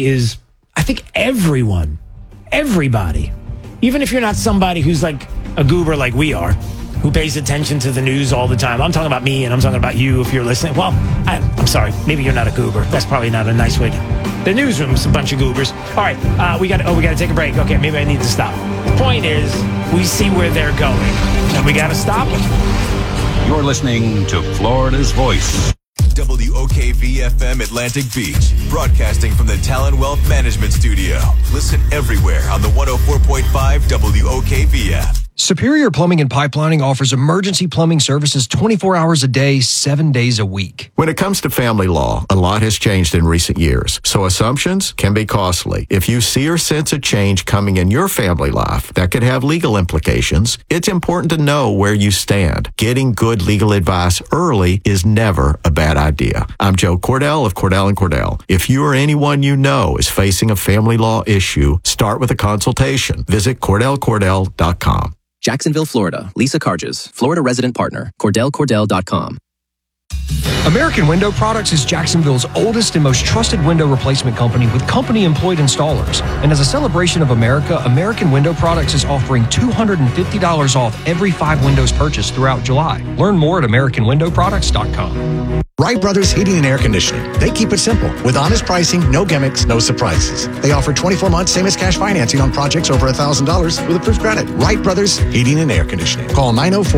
[SPEAKER 2] even if you're not somebody who's like a goober like we are, who pays attention to the news all the time. I'm talking about me, and I'm talking about you if you're listening. Well, I'm sorry. Maybe you're not a goober. That's probably not a nice way to... The newsroom's a bunch of goobers. All right, we got to take a break. Okay, maybe I need to stop. The point is, we see where they're going, and we got to stop them.
[SPEAKER 4] You're listening to Florida's Voice.
[SPEAKER 7] WOKV-FM Atlantic Beach, broadcasting from the Talon Wealth Management Studio. Listen everywhere on the 104.5 WOKV app.
[SPEAKER 10] Superior Plumbing and Pipelining offers emergency plumbing services 24 hours a day, 7 days a week.
[SPEAKER 11] When it comes to family law, a lot has changed in recent years, so assumptions can be costly. If you see or sense a change coming in your family life that could have legal implications, it's important to know where you stand. Getting good legal advice early is never a bad idea. I'm Joe Cordell of Cordell & Cordell. If you or anyone you know is facing a family law issue, start with a consultation. Visit CordellCordell.com.
[SPEAKER 12] Jacksonville, Florida. Lisa Carges, Florida resident partner. CordellCordell.com.
[SPEAKER 10] American Window Products is Jacksonville's oldest and most trusted window replacement company with company-employed installers. And as a celebration of America, American Window Products is offering $250 off every 5 windows purchased throughout July. Learn more at AmericanWindowProducts.com.
[SPEAKER 5] Wright Brothers Heating and Air Conditioning. They keep it simple with honest pricing, no gimmicks, no surprises. They offer 24 months same as cash financing on projects over $1,000 with approved credit. Wright Brothers Heating and Air Conditioning. Call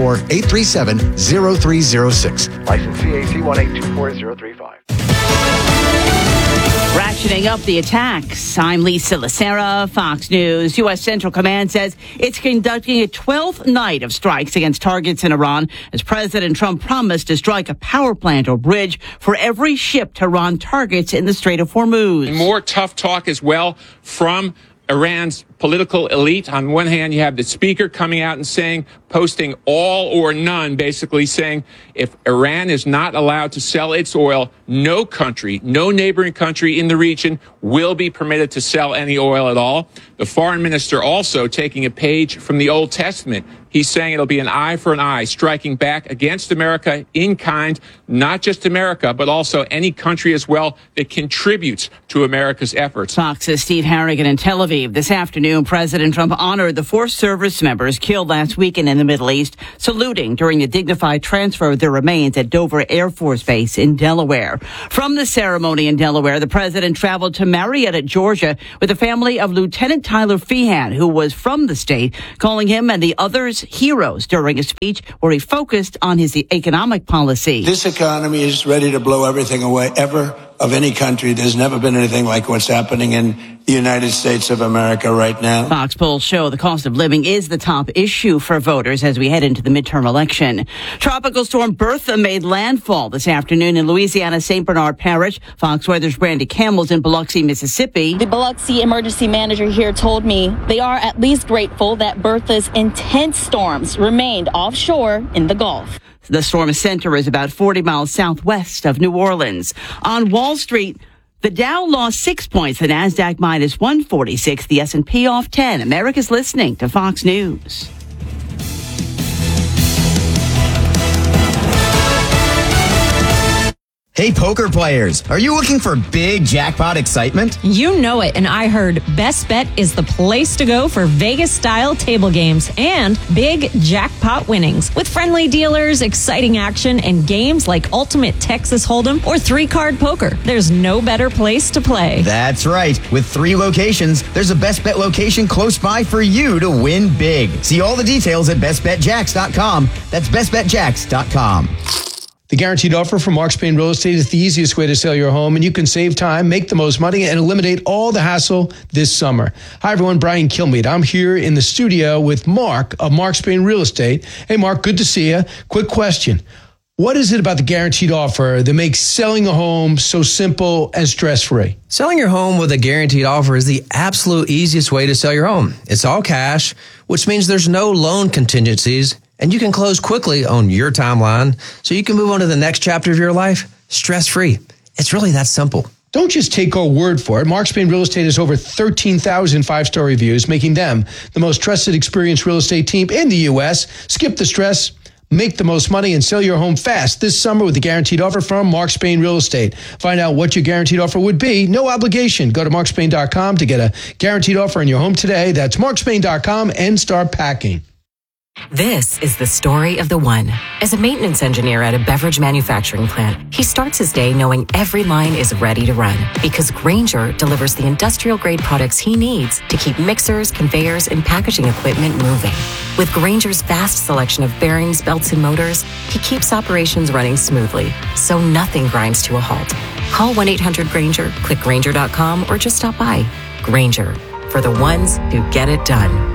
[SPEAKER 5] 904-837-0306. License CAC 1824035.
[SPEAKER 15] Ratcheting up the attacks. I'm Lisa Lacera, Fox News. U.S. Central Command says it's conducting a 12th night of strikes against targets in Iran as President Trump promised to strike a power plant or bridge for every ship Tehran targets in the Strait of Hormuz.
[SPEAKER 16] More tough talk as well from Iran's
[SPEAKER 1] political elite. On one hand, you have the speaker coming out and saying, posting all or none, basically saying if Iran is not allowed to sell its oil, no country, no neighboring country in the region will be permitted to sell any oil at all. The foreign minister also taking a page from the Old Testament. He's saying it'll be an eye for an eye, striking back against America in kind, not just America, but also any country as well that contributes to America's efforts.
[SPEAKER 15] Fox's Steve Harrigan in Tel Aviv. This afternoon, President Trump honored the 4 service members killed last weekend in the Middle East, saluting during the dignified transfer of their remains at Dover Air Force Base in Delaware. From the ceremony in Delaware, the president traveled to Marietta, Georgia, with the family of Lieutenant Tyler Feehan, who was from the state, calling him and the others heroes during a speech where he focused on his economic policy.
[SPEAKER 8] This economy is ready to blow everything away ever of any country. There's never been anything like what's happening in the United States of America right now.
[SPEAKER 15] Fox polls show the cost of living is the top issue for voters as we head into the midterm election. Tropical storm Bertha made landfall this afternoon in Louisiana's St. Bernard Parish. Fox Weather's Brandy Campbell's in Biloxi, Mississippi.
[SPEAKER 3] The Biloxi emergency manager here told me they are at least grateful that Bertha's intense storms remained offshore in the Gulf.
[SPEAKER 15] The storm's center is about 40 miles southwest of New Orleans. On Wall Street, the Dow lost 6 points, the NASDAQ minus 146, the S&P off 10. America's listening to Fox News.
[SPEAKER 6] Hey, poker players, are you looking for big jackpot excitement?
[SPEAKER 9] You know it, and I heard Best Bet is the place to go for Vegas-style table games and big jackpot winnings. With friendly dealers, exciting action, and games like Ultimate Texas Hold'em or 3-card poker, there's no better place to play.
[SPEAKER 6] That's right. With 3 locations, there's a Best Bet location close by for you to win big. See all the details at bestbetjacks.com. That's bestbetjacks.com.
[SPEAKER 16] The guaranteed offer from Mark Spain Real Estate is the easiest way to sell your home, and you can save time, make the most money, and eliminate all the hassle this summer. Hi, everyone. Brian Kilmeade. I'm here in the studio with Mark of Mark Spain Real Estate. Hey, Mark, good to see you. Quick question. What is it about the guaranteed offer that makes selling a home so simple and stress-free?
[SPEAKER 17] Selling your home with a guaranteed offer is the absolute easiest way to sell your home. It's all cash, which means there's no loan contingencies, and you can close quickly on your timeline so you can move on to the next chapter of your life stress-free. It's really that simple.
[SPEAKER 16] Don't just take our word for it. Mark Spain Real Estate has over 13,000 5-star reviews, making them the most trusted, experienced real estate team in the U.S. Skip the stress, make the most money, and sell your home fast this summer with the guaranteed offer from Mark Spain Real Estate. Find out what your guaranteed offer would be. No obligation. Go to markspain.com to get a guaranteed offer on your home today. That's markspain.com and start packing.
[SPEAKER 18] This is the story of the one. As a maintenance engineer at a beverage manufacturing plant, he starts his day knowing every line is ready to run because Grainger delivers the industrial-grade products he needs to keep mixers, conveyors, and packaging equipment moving. With Grainger's vast selection of bearings, belts, and motors, he keeps operations running smoothly, so nothing grinds to a halt. Call 1-800-GRAINGER, click Grainger.com, or just stop by. Grainger, for the ones who get it done.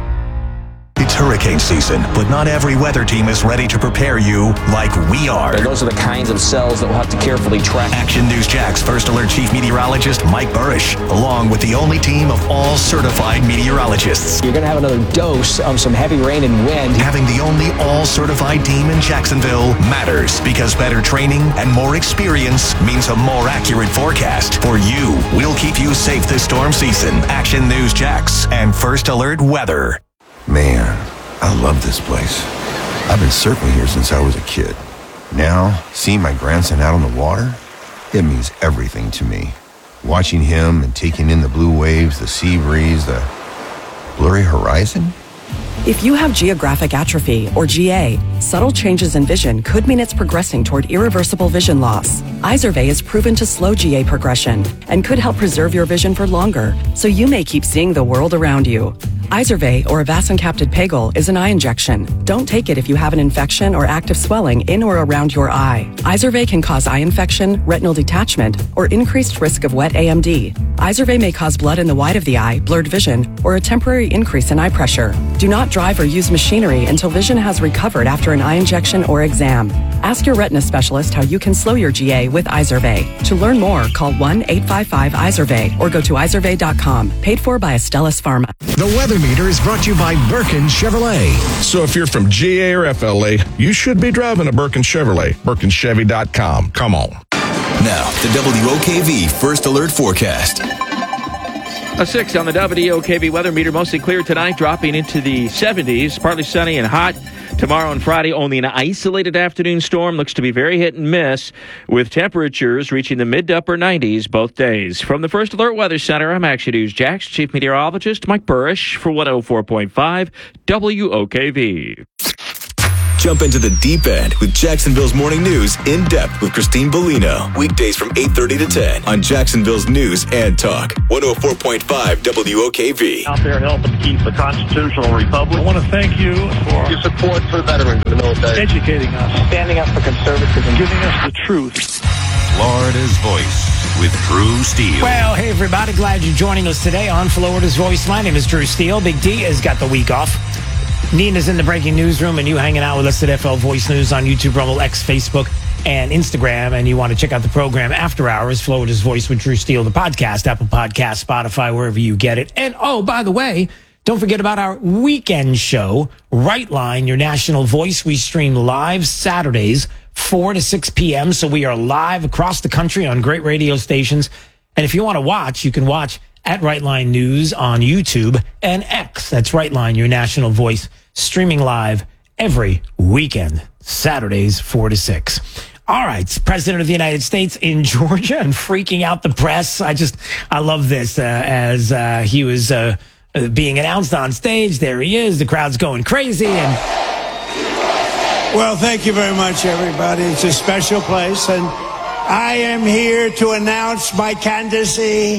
[SPEAKER 19] It's hurricane season, but not every weather team is ready to prepare you like we are.
[SPEAKER 20] And those are the kinds of cells that we'll have to carefully track.
[SPEAKER 19] Action News Jack's First Alert Chief Meteorologist Mike Burrish, along with the only team of all certified meteorologists.
[SPEAKER 20] You're going to have another dose of some heavy rain and wind.
[SPEAKER 19] Having the only all-certified team in Jacksonville matters because better training and more experience means a more accurate forecast. For you, we'll keep you safe this storm season. Action News Jax and First Alert Weather.
[SPEAKER 21] Man, I love this place. I've been surfing here since I was a kid. Now, seeing my grandson out on the water, it means everything to me. Watching him and taking in the blue waves, the sea breeze, the blurry horizon.
[SPEAKER 28] If you have geographic atrophy, or GA, subtle changes in vision could mean it's progressing toward irreversible vision loss. Izervay is proven to slow GA progression and could help preserve your vision for longer, so you may keep seeing the world around you. Izervay, or avacincaptad pegol, is an eye injection. Don't take it if you have an infection or active swelling in or around your eye. Izervay can cause eye infection, retinal detachment, or increased risk of wet AMD. Izervay may cause blood in the white of the eye, blurred vision, or a temporary increase in eye pressure. Do not drive or use machinery until vision has recovered after an eye injection or exam. Ask your retina specialist how you can slow your GA with Izervay. To learn more, call 1-855-IZERVAY or go to izervay.com. Paid for by Astellas Pharma.
[SPEAKER 5] The Weather Meter is brought to you by Birkin Chevrolet.
[SPEAKER 13] So if you're from GA or FLA, you should be driving a Birkin Chevrolet. BirkinChevy.com. Come on.
[SPEAKER 7] Now, the WOKV First Alert Forecast.
[SPEAKER 14] A 6 on the WOKV weather meter. Mostly clear tonight, dropping into the 70s. Partly sunny and hot. Tomorrow and Friday, only an isolated afternoon storm. Looks to be very hit and miss, with temperatures reaching the mid to upper 90s both days. From the First Alert Weather Center, I'm Action News Jax Chief Meteorologist Mike Burrish for 104.5 WOKV.
[SPEAKER 7] Jump into the deep end with Jacksonville's Morning News in depth with Christine Bellino. Weekdays from 8:30 to 10 on Jacksonville's News and Talk. 104.5 WOKV.
[SPEAKER 22] Out there helping keep the constitutional republic. I want to thank you for your support for veterans in the military. Educating us. Standing up for conservatism. Giving us the truth.
[SPEAKER 19] Florida's Voice with Drew Steele.
[SPEAKER 2] Well, hey, everybody. Glad you're joining us today on Florida's Voice. My name is Drew Steele. Big D has got the week off. Nina's in the breaking newsroom, and you hanging out with us at FL Voice News on YouTube, Rumble, X, Facebook, and Instagram. And you want to check out the program after hours, Florida's Voice with Drew Steele, the podcast, Apple Podcast, Spotify, wherever you get it. And, oh, by the way, don't forget about our weekend show, Right Line, your national voice. We stream live Saturdays, 4 to 6 p.m. So we are live across the country on great radio stations. And if you want to watch, you can watch at Right Line News on YouTube and X. That's Right Line, your national voice, streaming live every weekend, Saturdays, 4 to 6. All right, President of the United States in Georgia and freaking out the press. I love this. As he was being announced on stage, there he is. The crowd's going crazy. And
[SPEAKER 8] well, thank you very much, everybody. It's a special place, and I am here to announce my candidacy.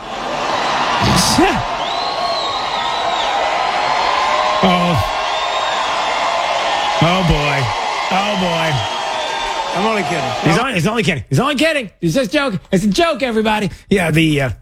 [SPEAKER 2] Oh boy.
[SPEAKER 8] I'm only kidding.
[SPEAKER 2] He's only kidding. He's only kidding. He's just joking. It's a joke, everybody. Yeah, the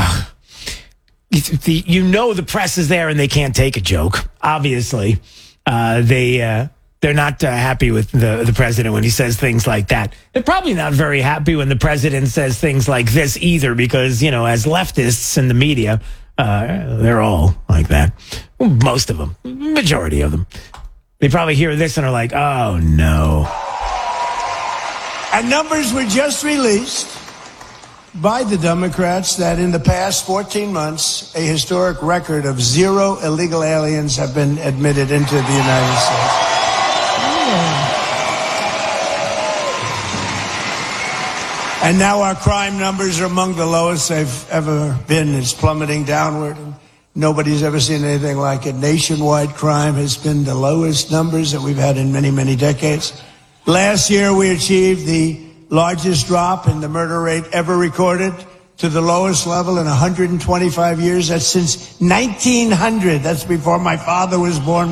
[SPEAKER 2] press is there and they can't take a joke. Obviously, they're not happy with the president when he says things like that. They're probably not very happy when the president says things like this either, because, as leftists in the media, they're all like that. Most of them, majority of them. They probably hear this and are like, oh no.
[SPEAKER 8] And numbers were just released by the Democrats that in the past 14 months, a historic record of 0 illegal aliens have been admitted into the United States. And now our crime numbers are among the lowest they've ever been. It's plummeting downward. Nobody's ever seen anything like it. Nationwide crime has been the lowest numbers that we've had in many, many decades. Last year, we achieved the largest drop in the murder rate ever recorded to the lowest level in 125 years. That's since 1900. That's before my father was born.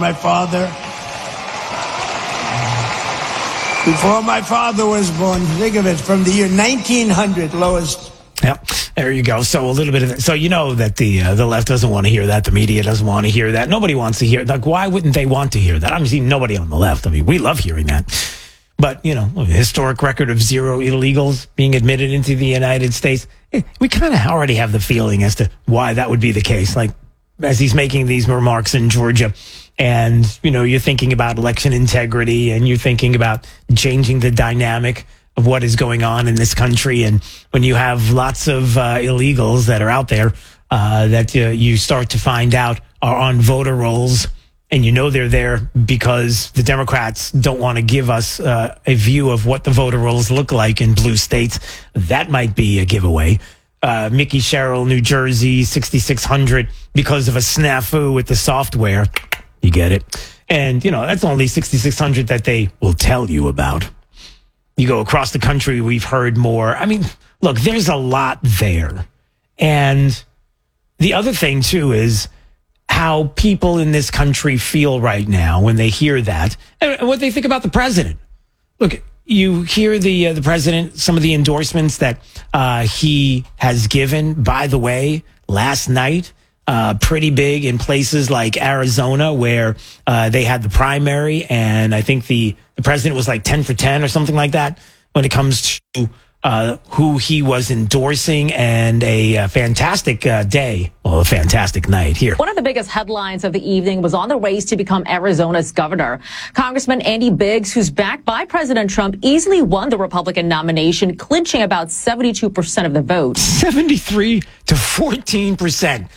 [SPEAKER 8] Before my father was born. Think of it, from the year 1900, lowest.
[SPEAKER 2] Yep, there you go. So a little bit of that. So you know that the left doesn't want to hear that. The media doesn't want to hear that. Nobody wants to hear it. Like, why wouldn't they want to hear that? I'm seeing nobody on the left. I mean, we love hearing that. But, a historic record of 0 illegals being admitted into the United States. We kind of already have the feeling as to why that would be the case. Like, as he's making these remarks in Georgia, and, you're thinking about election integrity, and you're thinking about changing the dynamic of what is going on in this country. And when you have lots of illegals that are out there that you start to find out are on voter rolls, and they're there because the Democrats don't want to give us a view of what the voter rolls look like in blue states, that might be a giveaway. Mickey Sherrill, New Jersey, 6,600 because of a snafu with the software. You get it. And, that's only 6,600 that they will tell you about. You go across the country, we've heard more. I mean, look, there's a lot there. And the other thing, too, is how people in this country feel right now when they hear that and what they think about the president. Look, you hear the president, some of the endorsements that he has given, by the way, last night, pretty big in places like Arizona, where they had the primary, and I think the president was like 10 for 10 or something like that when it comes to who he was endorsing, and a fantastic day, well, a fantastic night here.
[SPEAKER 4] One of the biggest headlines of the evening was on the race to become Arizona's governor. Congressman Andy Biggs, who's backed by President Trump, easily won the Republican nomination, clinching about 72% of the vote.
[SPEAKER 2] 73 to 14%.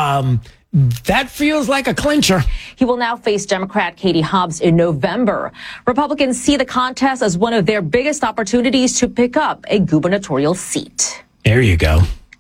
[SPEAKER 2] That feels like a clincher.
[SPEAKER 4] He will now face Democrat Katie Hobbs in November. Republicans see the contest as one of their biggest opportunities to pick up a gubernatorial seat.
[SPEAKER 2] There you go.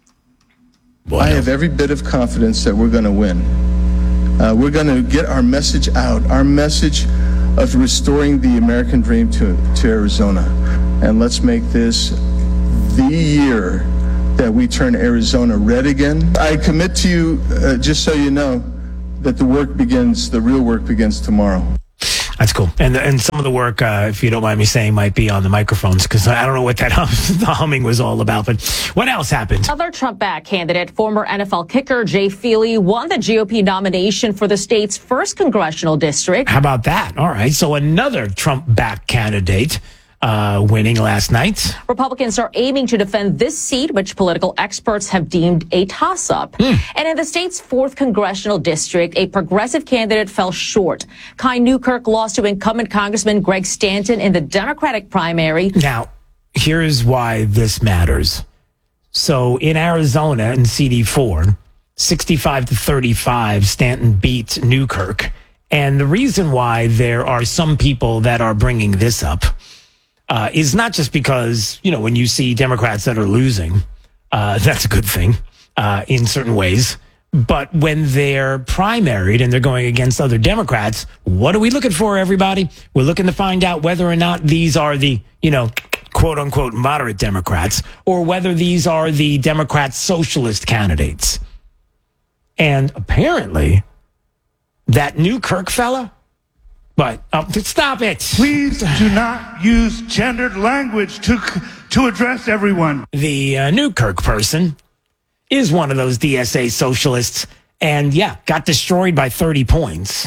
[SPEAKER 11] I have every bit of confidence that we're going to win. We're going to get our message out, our message of restoring the American dream to Arizona. And let's make this the year that we turn Arizona red again. I commit to you, just so you know, that the real work begins tomorrow.
[SPEAKER 2] That's cool. And some of the work, if you don't mind me saying, might be on the microphones, because I don't know what that the humming was all about. But what else happened?
[SPEAKER 4] Other Trump-backed candidate, former NFL kicker Jay Feely, won the GOP nomination for the state's 1st congressional district.
[SPEAKER 2] How about that? All right. So another Trump-backed candidate winning last night.
[SPEAKER 4] Republicans are aiming to defend this seat, which political experts have deemed a toss-up. And in the state's 4th congressional district, a progressive candidate fell short. Kai Newkirk lost to incumbent Congressman Greg Stanton in the Democratic primary.
[SPEAKER 2] Now, here's why this matters. So in Arizona, in CD4, 65 to 35, Stanton beat Newkirk. And the reason why there are some people that are bringing this up is not just because, when you see Democrats that are losing, that's a good thing in certain ways. But when they're primaried and they're going against other Democrats, what are we looking for, everybody? We're looking to find out whether or not these are the, quote unquote, moderate Democrats, or whether these are the Democrat socialist candidates. And apparently, that Newkirk fella, but stop it.
[SPEAKER 12] Please do not use gendered language to address everyone.
[SPEAKER 2] The Newkirk person is one of those DSA socialists, and got destroyed by 30 points.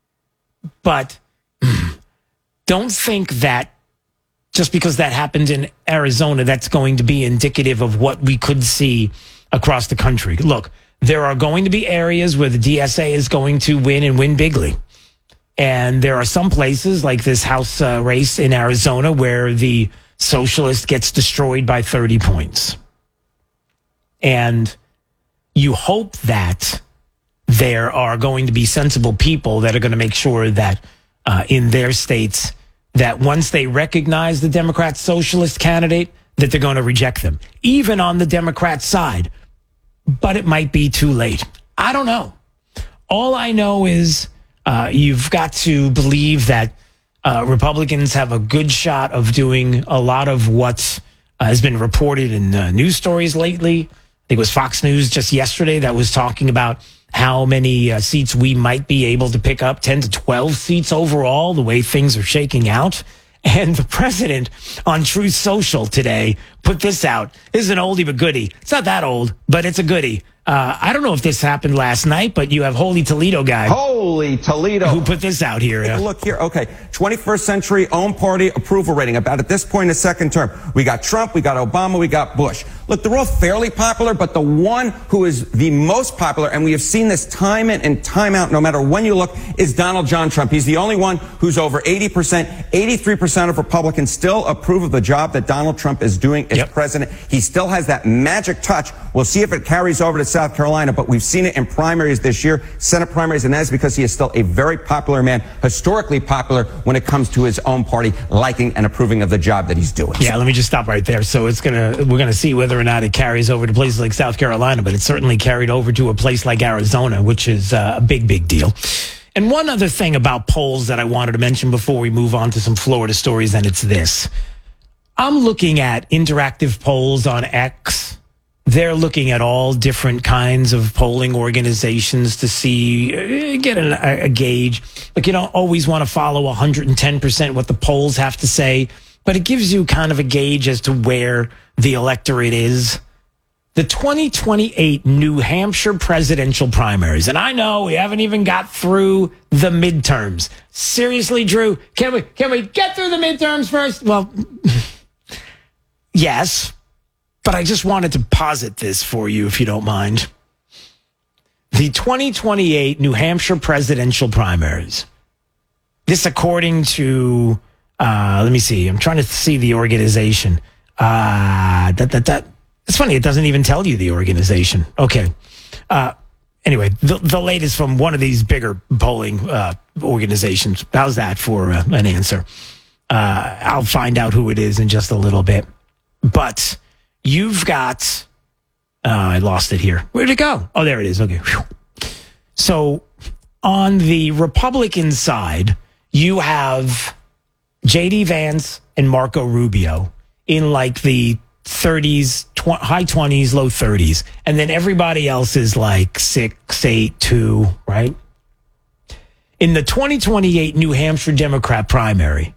[SPEAKER 2] But don't think that just because that happened in Arizona, that's going to be indicative of what we could see across the country. Look, there are going to be areas where the DSA is going to win and win bigly. And there are some places like this House race in Arizona where the socialist gets destroyed by 30 points. And you hope that there are going to be sensible people that are going to make sure that in their states, that once they recognize the Democrat socialist candidate, that they're going to reject them, even on the Democrat side. But it might be too late. I don't know. All I know is you've got to believe that Republicans have a good shot of doing a lot of what has been reported in news stories lately. I think it was Fox News just yesterday that was talking about how many seats we might be able to pick up, 10 to 12 seats overall, the way things are shaking out. And the president on Truth Social today put this out. This is an oldie but goodie. It's not that old, but it's a goodie. I don't know if this happened last night, but you have Holy Toledo guy.
[SPEAKER 23] Holy Toledo.
[SPEAKER 2] Who put this out here.
[SPEAKER 23] Yeah. Look here. Okay. 21st century own party approval rating. About at this point in the second term. We got Trump, we got Obama, we got Bush. Look, they're all fairly popular, but the one who is the most popular, and we have seen this time in and time out, no matter when you look, is Donald John Trump. He's the only one who's over 80%. 83% of Republicans still approve of the job that Donald Trump is doing as president. He still has that magic touch. We'll see if it carries over to South Carolina, but we've seen it in primaries this year, Senate primaries, and that is because he is still a very popular man, historically popular when it comes to his own party liking and approving of the job that he's doing.
[SPEAKER 2] Yeah, let me just stop right there. So we're gonna see whether or not it carries over to places like South Carolina, but it certainly carried over to a place like Arizona, which is a big, big deal. And one other thing about polls that I wanted to mention before we move on to some Florida stories, and it's this. I'm looking at interactive polls on X. They're looking at all different kinds of polling organizations to see, get a gauge. Like, you don't always want to follow 110% what the polls have to say, but it gives you kind of a gauge as to where the electorate is. The 2028 New Hampshire presidential primaries. And I know we haven't even got through the midterms. Seriously, Drew, can we get through the midterms first? Well, Yes, but I just wanted to posit this for you, if you don't mind. The 2028 New Hampshire presidential primaries. This according to, let me see. I'm trying to see the organization. It's funny. It doesn't even tell you the organization. Okay. Anyway, the latest from one of these bigger polling organizations. How's that for an answer? I'll find out who it is in just a little bit. But you've got... I lost it here. Where'd it go? Oh, there it is. Okay. Whew. So on the Republican side, you have J.D. Vance and Marco Rubio in like the 30s, high 20s, low 30s. And then everybody else is like 6, 8, 2, right? In the 2028 New Hampshire Democrat primary,